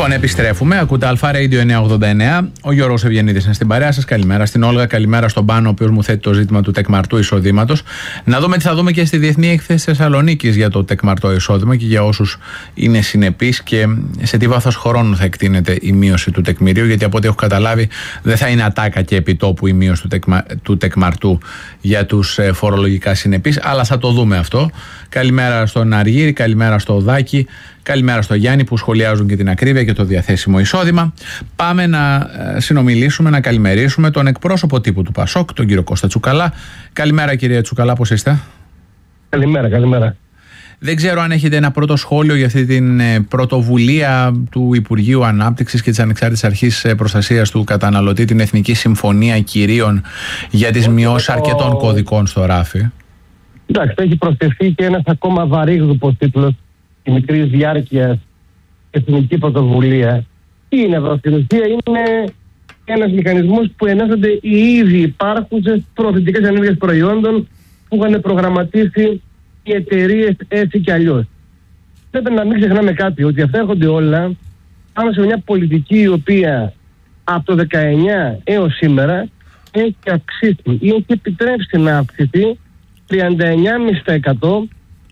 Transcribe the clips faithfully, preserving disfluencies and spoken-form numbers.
Λοιπόν, επιστρέφουμε. Ακούτε Αλφα Radio εννιακόσια ογδόντα εννέα. Ο Γιώργος Ευγενίδης είναι στην παρέα σας. Καλημέρα στην Όλγα. Καλημέρα στον Πάνο, ο οποίος μου θέτει το ζήτημα του τεκμαρτού εισοδήματος. Να δούμε τι θα δούμε και στη Διεθνή Έκθεση Θεσσαλονίκης για το τεκμαρτό εισόδημα και για όσους είναι συνεπείς και σε τι βάθος χρόνου θα εκτείνεται η μείωση του τεκμηρίου. Γιατί από ό,τι έχω καταλάβει, δεν θα είναι ατάκα και επιτόπου η μείωση του, τεκμα... του τεκμαρτού για τους φορολογικά συνεπείς, αλλά θα το δούμε αυτό. Καλημέρα στον Αργύρη, καλημέρα στο Δάκη. Καλημέρα στο Γιάννη που σχολιάζουν και την ακρίβεια και το διαθέσιμο εισόδημα. Πάμε να συνομιλήσουμε, να καλημερίσουμε τον εκπρόσωπο τύπου του Πασόκ, τον κύριο Κώστα Τσουκαλά. Καλημέρα κύριε Τσουκαλά, πώς είστε? Καλημέρα, καλημέρα. Δεν ξέρω αν έχετε ένα πρώτο σχόλιο για αυτή την πρωτοβουλία του Υπουργείου Ανάπτυξης και της Ανεξάρτητης Αρχής Προστασίας του Καταναλωτή, την Εθνική Συμφωνία Κυρίων για τις μειώσεις αρκετών κωδικών στο ράφι. Εντάξει, έχει προσθεθεί και ένας ακόμα βαρύγδουπος τίτλος, η μικρή διάρκεια εθνική πρωτοβουλία. Τι είναι εδώ? Στην ουσία είναι ένας μηχανισμός που ενέσονται οι ήδη υπάρχουσες προωθητικές ενέργειες προϊόντων που είχαν προγραμματίσει οι εταιρείες έτσι κι αλλιώς. Πρέπει να μην ξεχνάμε κάτι, ότι αυτά έρχονται όλα πάνω σε μια πολιτική η οποία από το δεκαεννιά έως σήμερα έχει αυξήσει ή έχει επιτρέψει να αυξηθεί τριάντα εννιά κόμμα πέντε τοις εκατό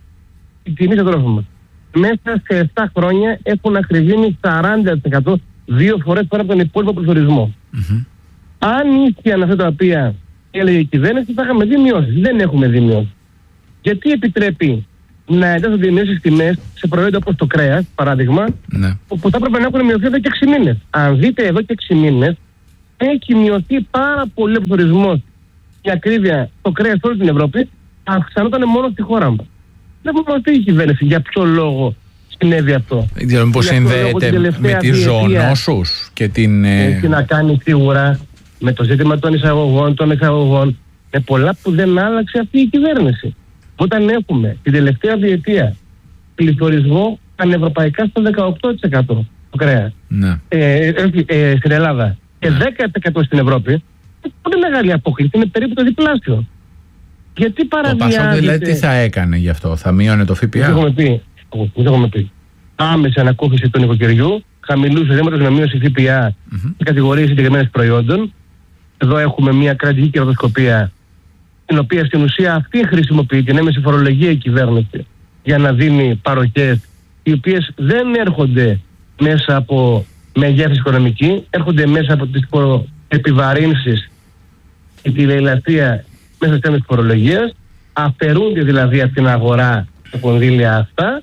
η τιμή στα τρόφιμα. Μέσα σε επτά χρόνια έχουν ακριβήνει σαράντα τοις εκατό, δύο φορές πέρα από τον υπόλοιπο πληθωρισμό. Mm-hmm. Αν ίσχυαν αυτά τα οποία έλεγε η κυβέρνηση, θα είχαμε δει μειώσεις. Δεν έχουμε δει μειώσεις. Γιατί επιτρέπει να εντάσσονται μειώσεις τιμές σε προϊόντα όπως το κρέας, παράδειγμα, ναι, που θα έπρεπε να έχουν μειωθεί εδώ και έξι μήνες. Αν δείτε εδώ και έξι μήνες, έχει μειωθεί πάρα πολύ ο πληθωρισμός. Η ακρίβεια, το κρέας σε όλη την Ευρώπη, αυξανόταν μόνο στη χώρα μας. Δεν μπορούμε να πει η κυβέρνηση για ποιο λόγο συνέβη αυτό. Δεν ξέρω πώς συνδέεται με τις ζωονόσους και την... Έχει να κάνει σίγουρα με το ζήτημα των εισαγωγών, των εξαγωγών, με πολλά που δεν άλλαξε αυτή η κυβέρνηση. Όταν έχουμε την τελευταία διετία πληθωρισμό πανευρωπαϊκά στο δεκαοκτώ τοις εκατό το κρέας, ναι, ε, ε, ε, στην Ελλάδα, και ναι, δέκα τοις εκατό στην Ευρώπη, είναι πολύ μεγάλη απόκληση, είναι περίπου το διπλάσιο. Γιατί παραβιάζεται... Το Πασόκ δηλαδή τι θα έκανε γι' αυτό, θα μείωνε το ΦΠΑ? Δεν έχουμε πει. Δεν έχουμε πει. Άμεση ανακούφιση του νοικοκυριού, χαμηλού εισοδήματος με μείωση ΦΠΑ mm-hmm. σε κατηγορίες συγκεκριμένες προϊόντων. Εδώ έχουμε μια κρατική κερδοσκοπία, την οποία στην ουσία αυτή χρησιμοποιεί την έμεση φορολογία η κυβέρνηση για να δίνει παροχές, οι οποίες δεν έρχονται μέσα από μεγέθυνση οικονομική, έρχονται μέσα από τις επιβαρύνσεις και τη λαιλασία μέσα στις έμεσης φορολογίας, αφαιρούνται δηλαδή από την αγορά τα κονδύλια αυτά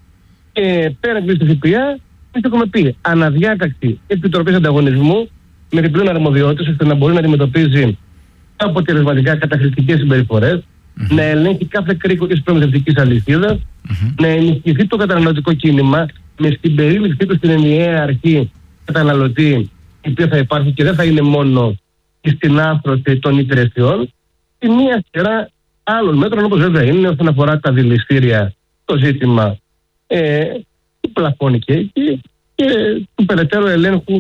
και πέρα από το ΦΠΑ, εμείς έχουμε πει αναδιάταξη επιτροπής ανταγωνισμού με την πλέον αρμοδιότητες ώστε να μπορεί να αντιμετωπίζει αποτελεσματικά καταχρηστικές συμπεριφορές, mm-hmm. να ελέγχει κάθε κρίκο της προμηθευτικής αλυσίδας, mm-hmm. να ενισχυθεί το καταναλωτικό κίνημα με στην περίληψή του στην ενιαία αρχή καταναλωτή, η οποία θα υπάρχει και δεν θα είναι μόνο στην άθρωση των υπηρεσιών, και μία σειρά άλλων μέτρων, όπως βέβαια είναι όσον αφορά τα δηληστήρια, το ζήτημα ε, του πλαφώνει και εκεί και του περαιτέρω ελέγχου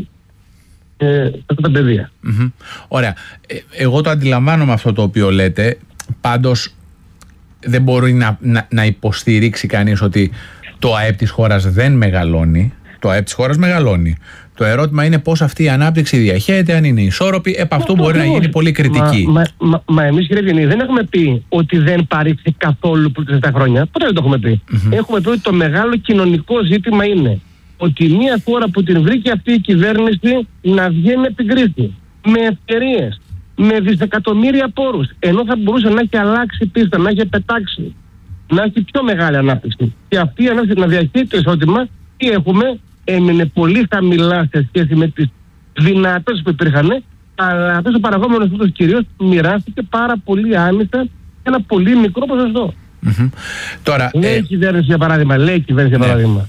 ε, στα παιδεία. Mm-hmm. Ωραία. Ε, εγώ το αντιλαμβάνομαι αυτό το οποίο λέτε, πάντως δεν μπορεί να, να, να υποστηρίξει κανείς ότι το ΑΕΠ της χώρας δεν μεγαλώνει. Το ΑΕΠ της χώρας μεγαλώνει. Το ερώτημα είναι πώς αυτή η ανάπτυξη διαχέεται, αν είναι ισόρροπη. Επ' αυτού μπορεί να γίνει πολύ κριτική. Μα, μα, μα, μα εμείς, κύριε Ευγενή, δεν έχουμε πει ότι δεν παρήξει καθόλου πριν επτά χρόνια. Ποτέ δεν το έχουμε πει. Mm-hmm. Έχουμε πει ότι το μεγάλο κοινωνικό ζήτημα είναι ότι μια χώρα που την βρήκε αυτή η κυβέρνηση να βγαίνει επί κρίση, με ευκαιρίες, με δισεκατομμύρια πόρους, ενώ θα μπορούσε να έχει αλλάξει πίστα, να έχει πετάξει, να έχει πιο μεγάλη ανάπτυξη. Και αυτή η ανάπτυξη να διαχέει το εισόδημα, τι έχουμε? Έμεινε πολύ χαμηλά σε σχέση με τις δυνατότητες που υπήρχαν, αλλά αυτός ο παραγόμενος αυτός κυρίως μοιράστηκε πάρα πολύ άμεσα ένα πολύ μικρό ποσοστό. Mm-hmm. Τώρα, λέει η ε... κυβέρνηση για παράδειγμα, λέει η κυβέρνηση για παράδειγμα,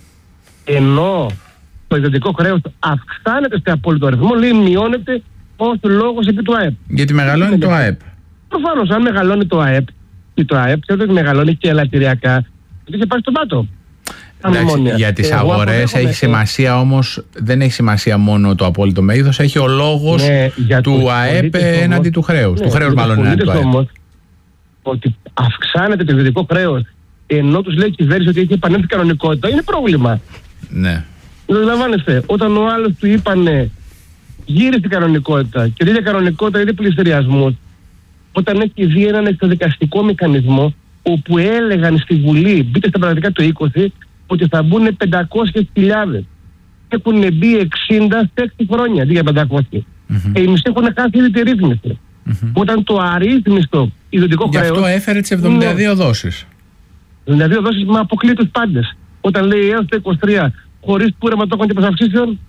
ενώ το ιδιωτικό χρέος αυξάνεται σε απόλυτο αριθμό, λέει μειώνεται ως λόγος επί του ΑΕΠ. Γιατί μεγαλώνει το ΑΕΠ. Προφανώς, αν μεγαλώνει το ΑΕΠ, και το ΑΕΠ ξέρετε ότι μεγαλώνει και ελαττηριακά, γιατί είχε πάει στον πάτο. Εντάξει, για τις αγορές έχει σημασία όμως, δεν έχει σημασία μόνο το απόλυτο μέγεθος, έχει ο λόγος ναι, του ΑΕΠ έναντι του χρέους. Ναι, του χρέους μάλλον έναντι του ΑΕΠ. Όμως, ότι αυξάνεται το ιδιωτικό χρέος ενώ τους λέει η κυβέρνηση ότι έχει επανέλθει κανονικότητα, είναι πρόβλημα. Ναι. Αντιλαμβάνεστε, όταν ο άλλος του είπανε γύρει στην κανονικότητα και δείτε κανονικότητα είδε πληστηριασμούς, όταν έχει δει έναν εξοδικαστικό μηχανισμό όπου έλεγαν στη Βουλή, μπείτε στα πρακτικά το είκοσι, ότι θα μπουν πεντακόσιες χιλιάδες. Έχουν μπει εξήντα σε έξι χρόνια αντί για πεντακόσιες. Mm-hmm. Και οι μισοί έχουν χάσει ήδη τη ρύθμιση. Mm-hmm. Όταν το αρρύθμιστο ιδιωτικό χρέος. Γι' αυτό έφερε τις εβδομήντα δύο είναι... δόσεις. εβδομήντα δύο δόσεις, μα αποκλεί τους πάντες. Όταν λέει έως το είκοσι τρία, χωρίς πούρεμα τόκων και προσαυξήσεων.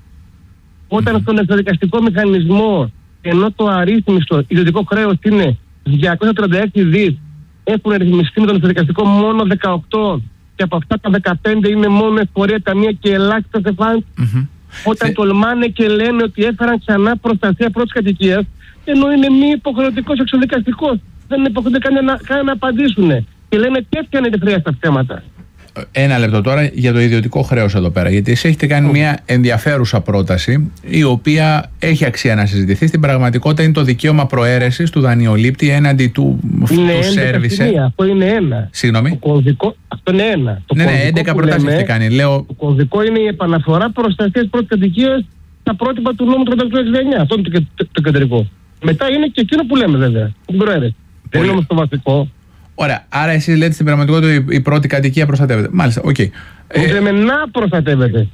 Όταν mm-hmm. στον εξοδικαστικό μηχανισμό, ενώ το αρρύθμιστο ιδιωτικό χρέος είναι διακόσια τριάντα έξι δις, έχουν ρυθμιστεί με τον εξοδικαστικό μόνο δεκαοκτώ. Και από αυτά τα δεκαπέντε είναι μόνο εφορία ταμεία και ελάχιστα σε φαντ. Mm-hmm. Όταν Θε... τολμάνε και λένε ότι έφεραν ξανά προστασία πρώτης κατοικίας, ενώ είναι μη υποχρεωτικός εξοδικαστικός. Δεν υποχρεωτικά καν να, καν να απαντήσουν. Και λένε τι έφτιανε τη χρειά στα θέματα. Ένα λεπτό τώρα για το ιδιωτικό χρέος εδώ πέρα. Γιατί εσείς έχετε κάνει μια ενδιαφέρουσα πρόταση, η οποία έχει αξία να συζητηθεί. Στην πραγματικότητα είναι το δικαίωμα προαίρεσης του δανειολήπτη έναντι του σέρβισε. Αυτό είναι ένα. Συγγνώμη. Το κωδικό, αυτό είναι ένα. Το ναι, ναι, έντεκα προτάσεις έχετε κάνει. Λέω... Το κωδικό είναι η επαναφορά προστασίας πρώτης κατοικίας στα πρότυπα του νόμου τριάντα οκτώ εξήντα εννιά. Αυτό είναι το, το, το κεντρικό. Μετά είναι και εκείνο που λέμε βέβαια. Την προαίρεση. Δεν είναι όμως το βασικό. Ωραία. Άρα εσείς λέτε στην πραγματικότητα ότι η πρώτη κατοικία προστατεύεται. Μάλιστα, οκ. Okay. Λέμε να προστατεύεται.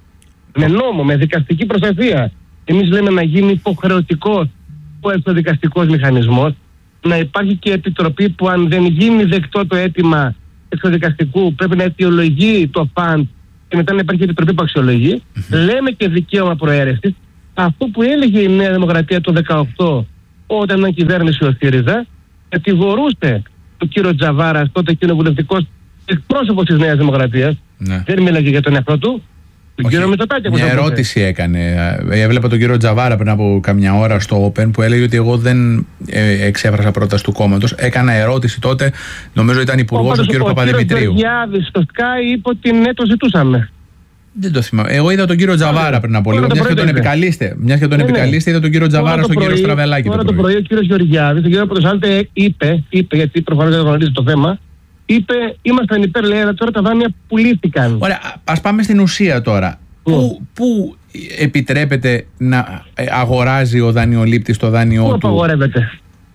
Με νόμο, με δικαστική προστασία. Εμείς λέμε να γίνει υποχρεωτικός ο εξοδικαστικός μηχανισμός, να υπάρχει και επιτροπή που αν δεν γίνει δεκτό το αίτημα εξοδικαστικού πρέπει να αιτιολογεί το φαντ και μετά να υπάρχει επιτροπή που αξιολογεί. Mm-hmm. Λέμε και δικαίωμα προαίρεσης. Αυτό που έλεγε η Νέα Δημοκρατία το δεκαοκτώ όταν ήταν κυβέρνηση ο ΣΥΡΙΖΑ, κατηγορούσε τον κύριο Τζαβάρα, τότε κοινοβουλευτικός εκπρόσωπος της Νέας Δημοκρατίας, ναι. δεν μίλαγε για τον εαυτό του, τον κύριο Μητσοτάκη. Μια ερώτηση έκανε. Έβλεπα τον κύριο Τζαβάρα πριν από καμιά ώρα στο Open που έλεγε ότι εγώ δεν ε, εξέφρασα πρόταση του κόμματος. Έκανα ερώτηση τότε, νομίζω ήταν υπουργός ο κύριος Παπαδημητρίου. Ο κύριος Γεωργιάδης στο Sky είπε ότι ναι, το ζητούσαμε. Δεν το θυμάμαι. Εγώ είδα τον κύριο Τζαβάρα πριν από λίγο. Μια και τον επικαλείστε. Μια και τον επικαλείστε, είδα τον κύριο Τζαβάρα στον κύριο Στραβελάκη. Τώρα το πρωί ο κύριος Γεωργιάδης, τον κύριο Πρωτοσάλτε, είπε, είπε, γιατί προφανώς δεν γνωρίζει το θέμα, είπε, ήμασταν υπέρ, λέει, αλλά τώρα τα δάνεια πουλήθηκαν. Ωραία, ας πάμε στην ουσία τώρα. Πού, πού επιτρέπεται να αγοράζει ο δανειολήπτης το δάνειό του? Πού απαγορεύεται?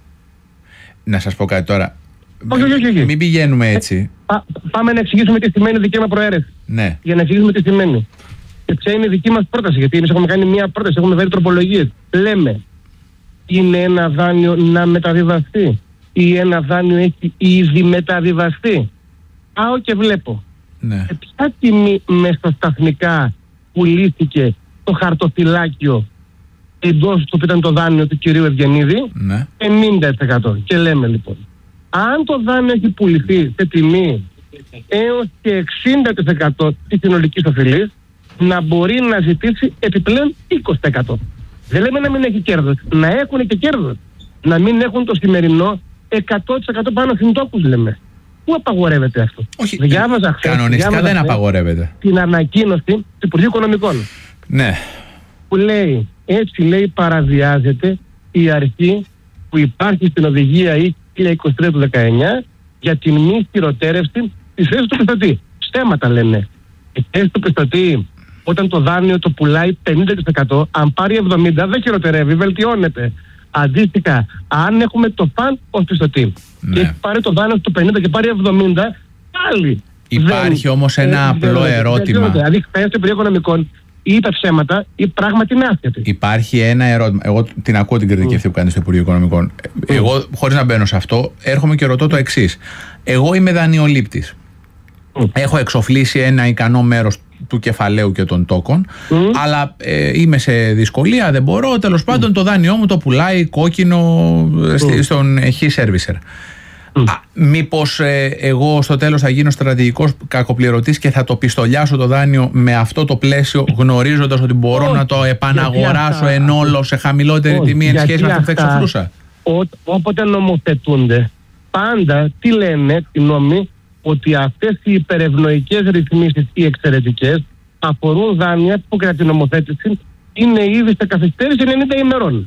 Να σας πω κάτι τώρα. Όχι, όχι, όχι. Μην πηγαίνουμε έτσι. Πά, πάμε να εξηγήσουμε τι σημαίνει δικαίωμα προαίρεση. Ναι. Για να εξηγήσουμε τι σημαίνει. Και ποια είναι η δική μας πρόταση. Γιατί εμείς έχουμε κάνει μια πρόταση, έχουμε βάλει τροπολογίες. Λέμε, είναι ένα δάνειο να μεταβιβαστεί ή ένα δάνειο έχει ήδη μεταβιβαστεί? Πάω και βλέπω. Ναι. Σε ποια τιμή μεσοσταθμικά πουλήθηκε το χαρτοφυλάκιο εντός του που ήταν το δάνειο του κυρίου Ευγενίδη? Ναι. πενήντα τοις εκατό. Και λέμε λοιπόν, αν το δάνειο έχει πουληθεί σε τιμή έως και εξήντα τοις εκατό της συνολικής οφειλής, να μπορεί να ζητήσει επιπλέον είκοσι τοις εκατό. Δεν λέμε να μην έχει κέρδος, να έχουν και κέρδος. Να μην έχουν το σημερινό εκατό τοις εκατό πάνω συντόκους λέμε. Πού απαγορεύεται αυτό? Όχι, διάβαζα χθες, κανονιστικά διάβαζα δεν απαγορεύεται. Την ανακοίνωση του Υπουργείου Οικονομικών. Ναι. Που λέει, έτσι λέει παραβιάζεται η αρχή που υπάρχει στην οδηγία χίλια είκοσι τρία του δεκαεννιά για την μη χειροτέρευση της θέσης του πιστωτή. Στέματα λένε. Η θέση του πιστωτή όταν το δάνειο το πουλάει πενήντα τοις εκατό, αν πάρει εβδομήντα τοις εκατό δεν χειροτερεύει, βελτιώνεται. Αντίστοιχα, αν έχουμε το φαν ως πιστωτή ναι. και έχει πάρει το δάνειο στο πενήντα και πάρει εβδομήντα, πάλι. Υπάρχει όμως ένα ε, απλό δεν, ερώτημα. Δεν, δηλαδή, χθες το Υπουργείο Οικονομικών ή τα ψέματα ή πράγματι είναι άσχετη. Υπάρχει ένα ερώτημα. Εγώ την ακούω την κριτική mm. αυτή που κάνει στο Υπουργείο Οικονομικών. Mm. Εγώ, χωρίς να μπαίνω σε αυτό, έρχομαι και ρωτώ το εξής. Εγώ είμαι δανειολήπτης. Mm. Έχω εξοφλήσει ένα ικανό μέρος του κεφαλαίου και των τόκων, mm. αλλά ε, είμαι σε δυσκολία, δεν μπορώ. Τέλος πάντων, mm. το δάνειό μου το πουλάει κόκκινο mm. στον χ servicer. Mm. Α, μήπως ε, εγώ στο τέλος θα γίνω στρατηγικός κακοπληρωτής και θα το πιστολιάσω το δάνειο με αυτό το πλαίσιο, γνωρίζοντας ότι μπορώ oh, να το επαναγοράσω εν όλο σε χαμηλότερη oh, τιμή εν σχέση με αυτό που θα εξοφλούσα? Όποτε νομοθετούνται, πάντα τι λένε οι νόμοι? Ότι αυτές οι υπερευνοϊκές ρυθμίσεις ή εξαιρετικές αφορούν δάνεια που κατά την νομοθέτηση είναι ήδη σε καθυστέρηση ενενήντα ημερών.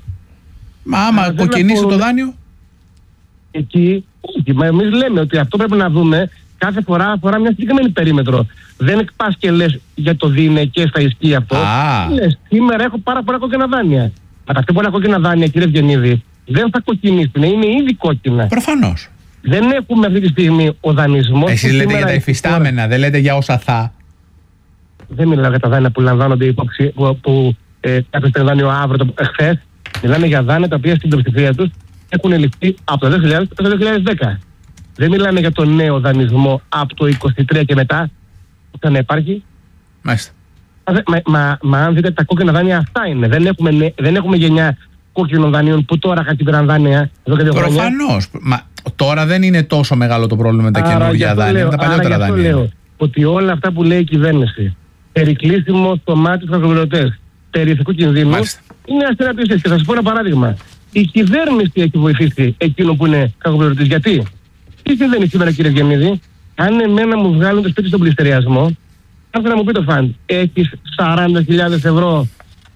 Μα άμα κοκκινήσει αφορούν... το δάνειο? Εκεί, όχι, μα εμείς λέμε ότι αυτό πρέπει να δούμε κάθε φορά αφορά μια συγκεκριμένη περίμετρο. Δεν πας και λες για το διηνεκές θα ισχύει αυτό. Ah. Λες, σήμερα έχω πάρα πολλά κόκκινα δάνεια. Αλλά αυτά πολλά κόκκινα δάνεια, κύριε Ευγενίδη, δεν θα κοκκινήσουν, είναι ήδη κόκκινα. Προφανώς. Δεν έχουμε αυτή τη στιγμή ο δανεισμός. Εσείς λέτε για τα υφιστάμενα, τώρα. Δεν λέτε για όσα θα. Δεν μιλάω για τα δάνεια που λαμβάνονται υπόψη, που, που ε, κάποιος παίρνει δάνειο αύριο, εχθές. Μιλάμε για δάνεια τα οποία στην πλειοψηφία τους έχουν ληφθεί από το δύο χιλιάδες έως το δύο χιλιάδες δέκα. Δεν μιλάμε για το νέο δανεισμό από το είκοσι τρία και μετά, που θα να υπάρχει. Μάλιστα. Μα, μα, μα αν δείτε τα κόκκινα δάνεια, αυτά είναι. Δεν έχουμε, δεν έχουμε γενιά κόκκινων δανείων που τώρα χαθήκαν δάνεια εδώ και δύο χρόνια. Προφανώς. Μα τώρα δεν είναι τόσο μεγάλο το πρόβλημα με τα καινούργια δάνεια, με τα παλιότερα δάνεια. Λέω ότι όλα αυτά που λέει η κυβέρνηση, περί κλείσιμο στο μάτι στους κακοπληρωτές, περί ηθικού κινδύνου, Μάλιστα. είναι αστεραπιστές. Και θα σας πω ένα παράδειγμα. Η κυβέρνηση έχει βοηθήσει εκείνο που είναι κακοπληρωτής. Γιατί? Τι συμβαίνει σήμερα, κύριε Ευγενίδη? Αν εμένα μου βγάλουν το σπίτι στον πληστηριασμό, θα να μου πει το φαντ, έχεις σαράντα χιλιάδες ευρώ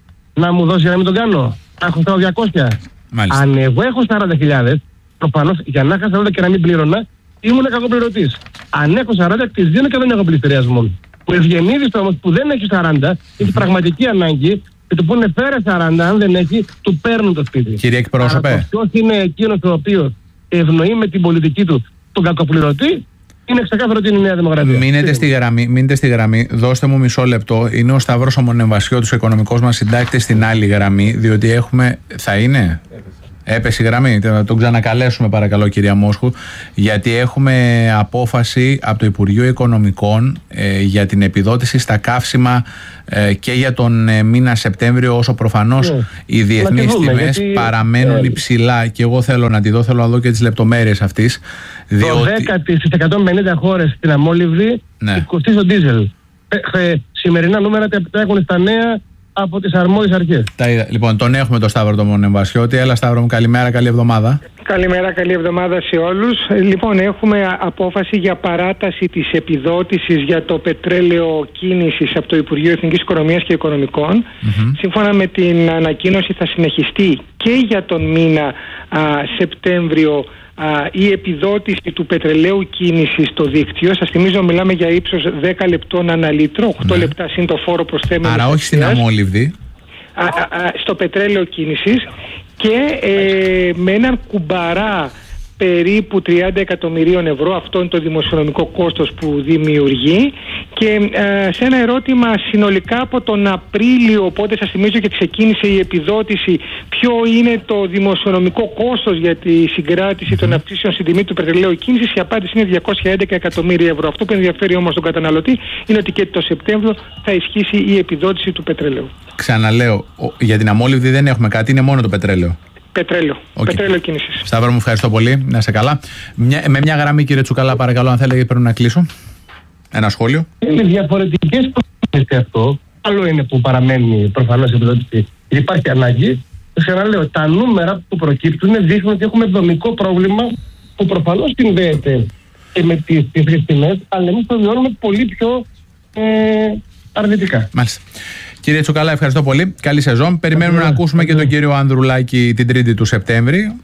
να μου δώσει για να μην τον κάνω? Να έχω στα διακόσια. Μάλιστα. Αν εγώ έχω σαράντα χιλιάδες, προφανώς για να είχα σαράντα και να μην πλήρωνα, ήμουν κακοπληρωτής. Αν έχω σαράντα, τις δίνω και δεν έχω πληστηριασμό. Ο Ευγενίδης όμως που δεν έχει σαράντα, έχει πραγματική ανάγκη και του πούνε φέρε σαράντα, αν δεν έχει, του παίρνουν το σπίτι. Κύριε εκπρόσωπε. Ποιος είναι εκείνος ο οποίος ευνοεί με την πολιτική του τον κακοπληρωτή? Είναι ξεκάθαρο ότι είναι η Νέα Δημοκρατία. Μείνετε στη γραμμή, μείνετε στη γραμμή. Δώστε μου μισό λεπτό. Είναι ο Σταύρος ο Μονεμβασιώτης, ο οικονομικός μας συντάκτης, στην άλλη γραμμή, διότι έχουμε. Θα είναι. Έπεσε η γραμμή. Τον ξανακαλέσουμε, παρακαλώ, κυρία Μόσχου, γιατί έχουμε απόφαση από το Υπουργείο Οικονομικών ε, για την επιδότηση στα καύσιμα ε, και για τον ε, μήνα Σεπτέμβριο, όσο προφανώς yeah. οι διεθνείς τιμές γιατί... παραμένουν yeah. υψηλά. Και εγώ θέλω να τη δω, θέλω να δω και τις λεπτομέρειες αυτής. Διότι... Το δέκα στις εκατόν πενήντα χώρες στην αμόλυβδη ναι. κοστίζει το ντίζελ. Ε, σημερινά νούμερα τα έχουν στα νέα από τις αρμόδιες αρχές. Τα είδα. Λοιπόν, τον έχουμε τον Σταύρο τον Μονεμβασιώτη. Έλα, Σταύρο μου, καλημέρα, καλή εβδομάδα. Καλημέρα, καλή εβδομάδα σε όλους. Λοιπόν, έχουμε απόφαση για παράταση της επιδότησης για το πετρέλαιο κίνησης από το Υπουργείο Εθνικής Οικονομίας και Οικονομικών. Mm-hmm. Σύμφωνα με την ανακοίνωση θα συνεχιστεί και για τον μήνα α, Σεπτέμβριο α, η επιδότηση του πετρελαίου κίνησης στο δίκτυο. Σας θυμίζω, μιλάμε για ύψος δέκα λεπτών ανά λίτρο, οκτώ ναι. λεπτά συν το φόρο προσθέμενης. Άρα όχι στην αμόλυβδη. Α, α, α, στο πετρέλαιο κίνησης και ε, με έναν κουμπαρά περίπου τριάντα εκατομμυρίων ευρώ. Αυτό είναι το δημοσιονομικό κόστος που δημιουργεί. Και ε, σε ένα ερώτημα συνολικά από τον Απρίλιο, οπότε σας θυμίζω και ξεκίνησε η επιδότηση, ποιο είναι το δημοσιονομικό κόστος για τη συγκράτηση των αυξήσεων στην τιμή του πετρελαίου κίνησης, η απάντηση είναι διακόσια έντεκα εκατομμύρια ευρώ. Αυτό που ενδιαφέρει όμως τον καταναλωτή είναι ότι και το Σεπτέμβριο θα ισχύσει η επιδότηση του πετρελαίου. Ξαναλέω, για την αμόλυβδη δεν έχουμε κάτι, είναι μόνο το πετρέλαιο. Πετρέλαιο. Okay. Πετρέλαιο κίνησης. Σταύρο μου, ευχαριστώ πολύ. Να είσαι καλά. Μια, με μια γραμμή, κύριε Τσουκαλά, παρακαλώ, αν θέλετε, πρέπει να κλείσω. Ένα σχόλιο. Είναι διαφορετικές προκλήσεις αυτό. Άλλο είναι που παραμένει προφανώς η επιδότηση. Υπάρχει ανάγκη. Ξαναλέω, τα νούμερα που προκύπτουν δείχνουν ότι έχουμε δομικό πρόβλημα που προφανώς συνδέεται και με τις υψηλές τιμές, αλλά εμείς το βιώνουμε πολύ πιο ε, αρνητικά. Μάλιστα. Κύριε Τσουκαλά, ευχαριστώ πολύ. Καλή σεζόν. Περιμένουμε να ακούσουμε και τον κύριο Ανδρουλάκη την Τρίτη του Σεπτέμβρη.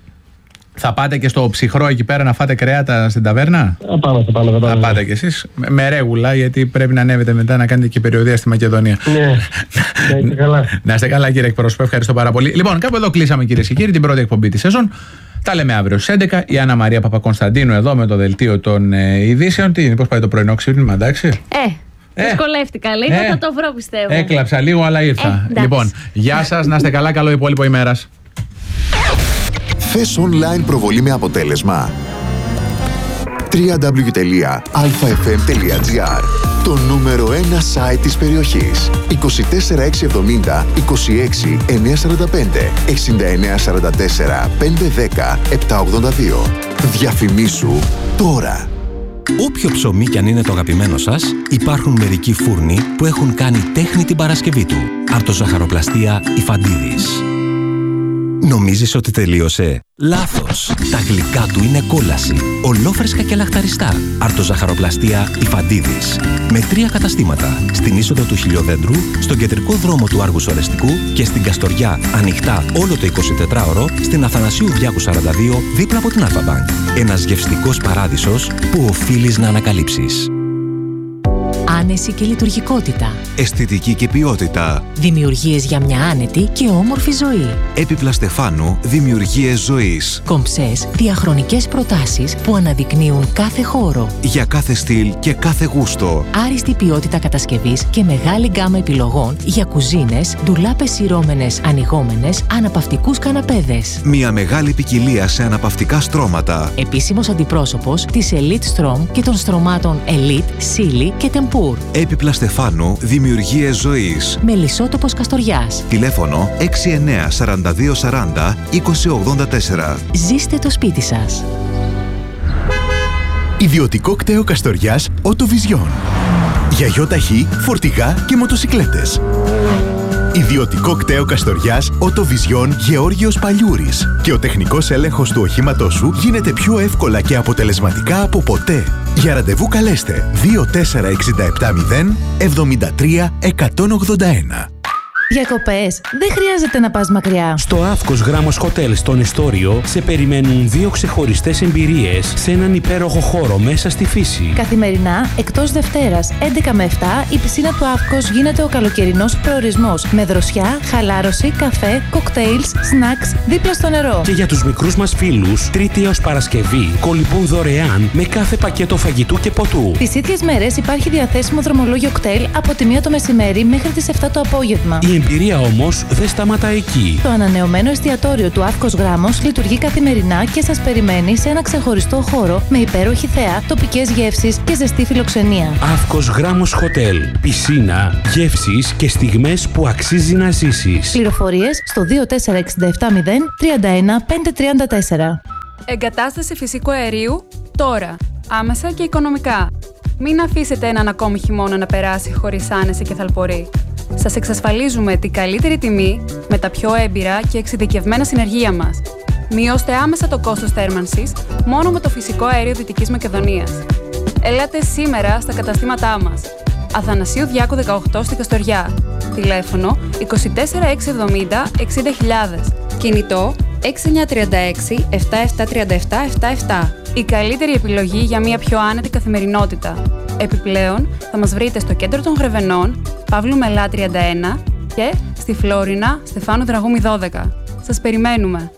Θα πάτε και στο ψυχρό εκεί πέρα να φάτε κρέατα στην ταβέρνα? Θα πάμε, θα πάμε. Θα, πάμε. θα πάτε κι εσείς. Με ρέγουλα, γιατί πρέπει να ανέβετε μετά να κάνετε και περιοδεία στη Μακεδονία. Ναι, να είστε καλά. Να είστε καλά, κύριε εκπρόσωπε. Ευχαριστώ πάρα πολύ. Λοιπόν, κάπου εδώ κλείσαμε, κυρίες και κύριοι, την πρώτη εκπομπή τη σεζόν. Τα λέμε αύριο στις έντεκα. Η Άννα Μαρία Παπακωνσταντίνου εδώ με το δελτίο των ε, ειδήσεων. Τι, πώς πάει το πρωινό ξύπνημα, εντάξει? Ε. Ε, Δυσκολεύτηκα λίγο, ε, θα το βρω πιστεύω. Έκλαψα λίγο, αλλά ήρθα. Ε, λοιπόν, γεια σας, να είστε καλά, καλό υπόλοιπο ημέρας. Θες online προβολή με αποτέλεσμα? double-u double-u double-u τελεία αλφα εφ εμ τελεία τζι άρ. Το νούμερο ένα site της περιοχής. είκοσι τέσσερα εξακόσια εβδομήντα είκοσι έξι εννιακόσια σαράντα πέντε εξήντα εννέα σαράντα τέσσερα πεντακόσια δέκα επτακόσια ογδόντα δύο. Διαφημίσου τώρα. Όποιο ψωμί κι αν είναι το αγαπημένο σας, υπάρχουν μερικοί φούρνοι που έχουν κάνει τέχνη την Παρασκευή του. Αρτοζαχαροπλαστεία Ιφαντίδης. Νομίζεις ότι τελείωσε? Λάθος! Τα γλυκά του είναι κόλαση. Ολόφρεσκα και λαχταριστά. Αρτοζαχαροπλαστεία Ιφαντίδης. Με τρία καταστήματα. Στην είσοδο του Χιλιοδέντρου, στον κεντρικό δρόμο του Άργους Ορεστικού και στην Καστοριά, ανοιχτά όλο το εικοσιτετράωρο, στην Αθανασίου Διάκου σαράντα δύο, δίπλα από την Αλφα-Bank. Ένας γευστικός παράδεισος που οφείλεις να ανακαλύψεις. άνεση και λειτουργικότητα. Αισθητική και ποιότητα. Δημιουργίες για μια άνετη και όμορφη ζωή. Έπιπλα Στεφάνου, δημιουργίες ζωής. Κομψές, διαχρονικές προτάσεις που αναδεικνύουν κάθε χώρο. Για κάθε στυλ και κάθε γούστο. Άριστη ποιότητα κατασκευής και μεγάλη γκάμα επιλογών για κουζίνες, ντουλάπες σειρώμενες, ανοιγόμενες, αναπαυτικούς καναπέδες. Μια μεγάλη ποικιλία σε αναπαυτικά στρώματα. Επίσημος αντιπρόσωπος της Elite Strom και των στρωμάτων Elite, Silly και Tempur. Έπιπλα Στεφάνου, δημιουργίες ζωής. Μελισσότοπος Καστοριάς. Τηλέφωνο έξι εννέα σαράντα δύο σαράντα είκοσι ογδόντα τέσσερα. Ζήστε το σπίτι σας. Ιδιωτικό κτέο Καστοριάς Autovision. Για γιοταχή, φορτηγά και μοτοσικλέτες. Ιδιωτικό κτέο Καστοριάς Autovision Γεώργιος Παλιούρης. Και ο τεχνικός έλεγχος του οχήματός σου γίνεται πιο εύκολα και αποτελεσματικά από ποτέ. Για ραντεβού καλέστε δύο τέσσερα έξι επτά μηδέν εβδομήντα τρία εκατόν ογδόντα ένα. Διακοπές. Δεν χρειάζεται να πας μακριά. Στο Αύκος Γράμμος Hotel στον Ιστόριο σε περιμένουν δύο ξεχωριστές εμπειρίες σε έναν υπέροχο χώρο μέσα στη φύση. Καθημερινά, εκτός Δευτέρας, έντεκα με επτά, η πισίνα του Αύκος γίνεται ο καλοκαιρινός προορισμός. Με δροσιά, χαλάρωση, καφέ, κοκτέιλς, σνακς δίπλα στο νερό. Και για τους μικρούς μας φίλους, Τρίτη έως Παρασκευή, κολυμπούν δωρεάν με κάθε πακέτο φαγητού και ποτού. Τις ίδιες μέρες υπάρχει διαθέσιμο δρομολόγιο κτέλ από τη μία το μεσημέρι μέχρι τις επτά το απόγευμα. Η εμπειρία όμως δεν σταματά εκεί. Το ανανεωμένο εστιατόριο του Αύκος Γράμμος λειτουργεί καθημερινά και σας περιμένει σε ένα ξεχωριστό χώρο με υπέροχη θέα, τοπικές γεύσεις και ζεστή φιλοξενία. Αύκος Γράμμος Hotel. Πισίνα, γεύσεις και στιγμές που αξίζει να ζήσεις. Πληροφορίες στο δύο τέσσερα έξι επτά μηδέν τρία ένα πέντε τρία τέσσερα. Εγκατάσταση φυσικού αερίου τώρα. Άμεσα και οικονομικά. Μην αφήσετε έναν ακόμη χειμώνα να περάσει χωρίς άνεση και θαλπορή. Σας εξασφαλίζουμε την καλύτερη τιμή με τα πιο έμπειρα και εξειδικευμένα συνεργεία μας. Μειώστε άμεσα το κόστος θέρμανσης μόνο με το φυσικό αέριο Δυτικής Μακεδονίας. Ελάτε σήμερα στα καταστήματά μας. Αθανασίου Διάκου δεκαοκτώ στη Καστοριά. Τηλέφωνο είκοσι τέσσερα έξι εβδομήντα εξήντα χιλιάδες. Κινητό έξι εννιά τρία έξι επτά επτά τρία επτά επτά επτά. Η καλύτερη επιλογή για μια πιο άνετη καθημερινότητα. Επιπλέον, θα μας βρείτε στο κέντρο των Γρεβενών, Παύλου Μελά τριάντα ένα και στη Φλόρινα, Στεφάνου Δραγούμη δώδεκα. Σας περιμένουμε!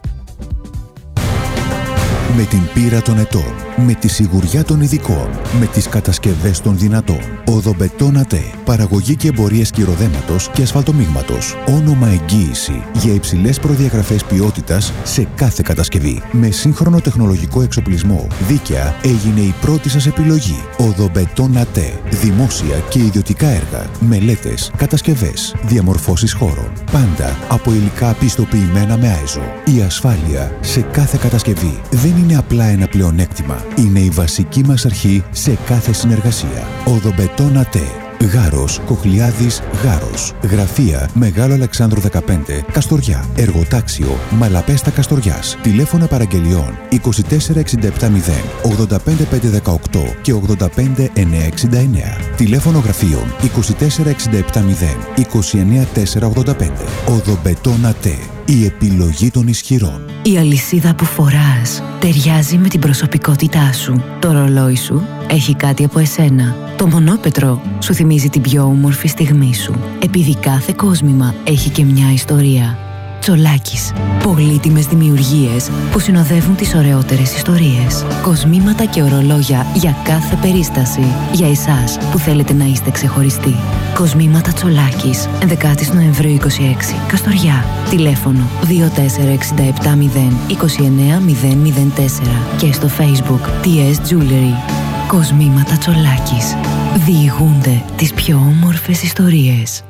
Με την πείρα των ετών, με τη σιγουριά των ειδικών, με τις κατασκευές των δυνατών. Οδομπετόν ΑΤΕ. Παραγωγή και εμπορία σκυροδέματος και ασφαλτομίγματος. Όνομα εγγύηση για υψηλές προδιαγραφές ποιότητας σε κάθε κατασκευή. Με σύγχρονο τεχνολογικό εξοπλισμό. Δίκαια έγινε η πρώτη σας επιλογή. Οδομπετόν ΑΤΕ. Δημόσια και ιδιωτικά έργα. Μελέτες, κατασκευές, διαμορφώσεις χώρων. Πάντα από υλικά πιστοποιημένα με άιζο. Η ασφάλεια σε κάθε κατασκευή δεν είναι απλά ένα πλεονέκτημα. Είναι η βασική μας αρχή σε κάθε συνεργασία. Οδομπετόν ΑΤΕ. Γάρος, Κοχλιάδης, Γάρος. Γραφεία Μεγάλο Αλεξάνδρου δεκαπέντε, Καστοριά. Εργοτάξιο Μαλαπέστα Καστοριάς. Τηλέφωνα παραγγελιών είκοσι τέσσερα εξήντα επτά μηδέν ογδόντα πέντε πεντακόσια δεκαοκτώ και ογδόντα πέντε εννιακόσια εξήντα εννέα. Τηλέφωνο γραφείων είκοσι τέσσερα εξήντα επτά μηδέν είκοσι εννέα τετρακόσια ογδόντα πέντε. Οδομπετόν ΑΤΕ. Η επιλογή των ισχυρών. Η αλυσίδα που φοράς ταιριάζει με την προσωπικότητά σου. Το ρολόι σου έχει κάτι από εσένα. Το μονόπετρο σου θυμίζει την πιο όμορφη στιγμή σου. Επειδή κάθε κόσμημα έχει και μια ιστορία. Τσολάκης. Πολύτιμες δημιουργίες που συνοδεύουν τις ωραιότερες ιστορίες. Κοσμήματα και ορολόγια για κάθε περίσταση. Για εσάς που θέλετε να είστε ξεχωριστοί. Κοσμήματα Τσολάκης. ενδέκα Νοεμβρίου είκοσι έξι. Καστοριά. Τηλέφωνο δύο τέσσερα έξι επτά μηδέν είκοσι εννέα μηδέν μηδέν τέσσερα και στο Facebook τι ες Jewelry. Κοσμήματα Τσολάκης. Διηγούνται τις πιο όμορφες ιστορίες.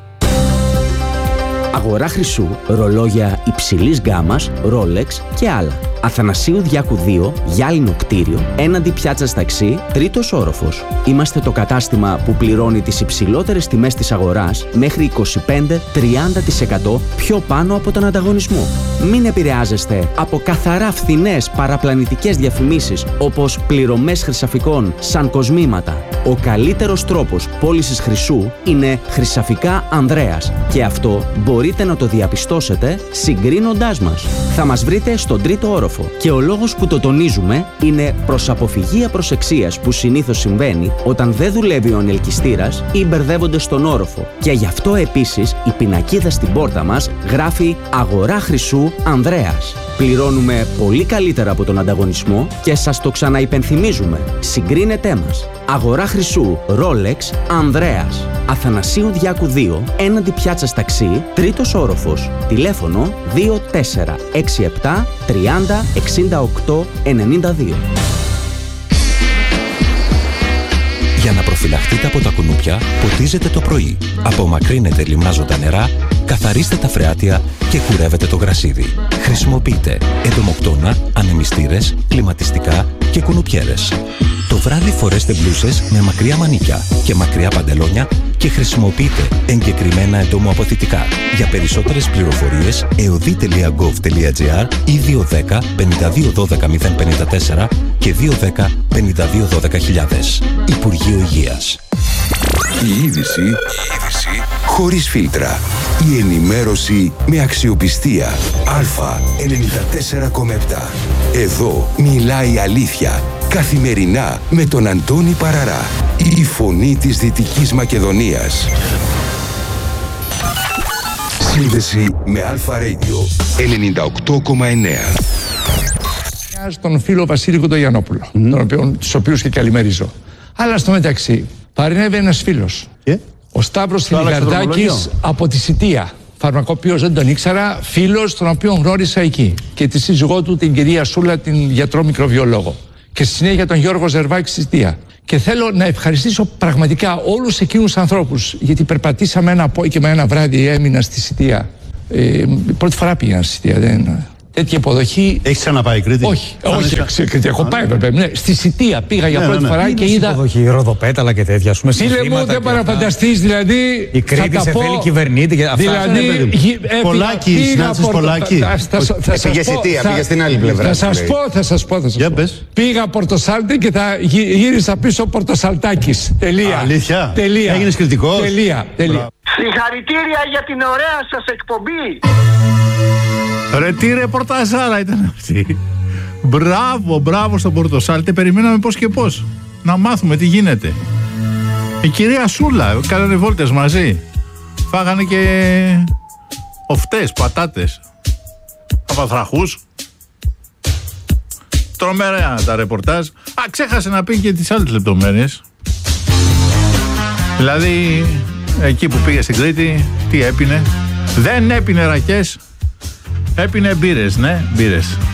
Αγορά χρυσού, ρολόγια υψηλής γκάμας, Rolex και άλλα. Αθανασίου Διάκου δύο, γυάλινο κτίριο, έναντι πιάτσας ταξί, τρίτος όροφος. Είμαστε το κατάστημα που πληρώνει τις υψηλότερες τιμές της αγοράς μέχρι είκοσι πέντε με τριάντα τοις εκατό πιο πάνω από τον ανταγωνισμό. Μην επηρεάζεστε από καθαρά φθηνές παραπλανητικές διαφημίσεις όπως πληρωμές χρυσαφικών σαν κοσμήματα. Ο καλύτερος τρόπος πώλησης χρυσού είναι Χρυσαφικά Ανδρέας και αυτό μπορείτε να το διαπιστώσετε συγκρίνοντάς μας. Θα μας βρείτε στον τρίτο όροφο. όροφο. Και ο λόγος που το τονίζουμε είναι προς αποφυγή απροσεξίας που συνήθως συμβαίνει όταν δεν δουλεύει ο ανελκυστήρας ή μπερδεύονται στον όροφο. Και γι' αυτό επίσης η πινακίδα στην πόρτα μας γράφει «Αγορά χρυσού Ανδρέας». Πληρώνουμε πολύ καλύτερα από τον ανταγωνισμό και σας το ξαναυπενθυμίζουμε. Συγκρίνετέ μας. Αγορά χρυσού Rolex Ανδρέας. Αθανασίου Διάκου δύο, έναντι πιάτσας ταξί, τρίτος όροφος. Τηλέφωνο δύο τέσσερα έξι επτά τριάντα εξήντα οκτώ ενενήντα δύο. Για να προφυλαχτείτε από τα κουνούπια, ποτίζετε το πρωί. Απομακρύνετε λιμνάζοντα νερά, καθαρίστε τα φρεάτια και κουρεύετε το γρασίδι. Χρησιμοποιείτε εντομοκτώνα, ανεμιστήρες, κλιματιστικά και κουνουπιέρες. Το βράδυ φορέστε μπλούσες με μακριά μανίκια και μακριά παντελόνια και χρησιμοποιείτε εγκεκριμένα εντομοαποθητικά. Για περισσότερες πληροφορίες εωδή τελεία γκοβ τελεία τζι άρ ή δύο ένα μηδέν πέντε δύο ένα δύο μηδέν πέντε τέσσερα και δύο ένα μηδέν πέντε δύο ένα μηδέν χιλιάδες. Υπουργείο Υγείας. Η είδηση, η είδηση χωρίς φίλτρα. Η ενημέρωση με αξιοπιστία. Α ενενήντα τέσσερα κόμμα επτά. Εδώ μιλάει η αλήθεια. Καθημερινά με τον Αντώνη Παραρά. Η φωνή της Δυτικής Μακεδονίας. Σύνδεση με Αλφα Radio ενενήντα οκτώ κόμμα εννέα. Στον φίλο Βασίλη Κοντογιαννόπουλο, mm. τον οποίο, τους οποίους και καλημερίζω. Αλλά στο μεταξύ παρενέβη ένας φίλος. Yeah. Ο Σταύρος Θηλιγαρδάκης από τη Σιτία. Φαρμακοποιός, δεν τον ήξερα, φίλος τον οποίο γνώρισα εκεί. Και τη σύζυγό του την κυρία Σούλα, την γιατρό μικροβιολόγο. Και στη συνέχεια τον Γιώργο Ζερβάκη στη Σιτία. Και θέλω να ευχαριστήσω πραγματικά όλους εκείνους τους ανθρώπους, γιατί περπατήσαμε ένα απόγευμα, ένα βράδυ έμεινα στη Σιτία. Ε, πρώτη φορά πήγαινα στη Σιτία, δεν... Τέτοια υποδοχή. Έχεις ξαναπάει Κρήτη? Όχι, όχι, όχι Κρήτη. Έχω πάει, βέβαια. Ναι, στη Σιτία πήγα για ναι, πρώτη ναι, ναι. φορά είναι και είδα. Υποδοχή, ροδοπέταλα και τέτοια. Πούμε, φίλε μου, δεν μπορεί να φανταστεί, δηλαδή. Η Κρήτη σε θέλει κυβερνήτη και αυτά. Δηλαδή. Πολάκι, συνάντησες Πολάκι. Πήγε Σιτία, πήγε στην άλλη πλευρά. Θα σας πω, θα σας πω. Πήγα Πορτοσάλτη και θα γύρισα πίσω Πορτοσαλτάκης. Τελεία. Αλήθεια. Έγινες κριτικός. Τελεία. Συγχαρητήρια για την ωραία σας εκπομπή. Ρε τι ρεπορταζάρα ήταν αυτή. Μπράβο, μπράβο στον Πορτοσάλτη. Περιμέναμε πώς και πώς να μάθουμε τι γίνεται. Η κυρία Σούλα, κάνανε βόλτες μαζί. Φάγανε και οφτές, πατάτες, απαθραχούς. Τρομερά τα ρεπορτάζ. Α, ξέχασε να πει και τις άλλες λεπτομέρειες. Δηλαδή, εκεί που πήγε στην Κρήτη, τι έπινε? Δεν έπινε ρακές. Έπινε μπύρες, ναι, μπύρες.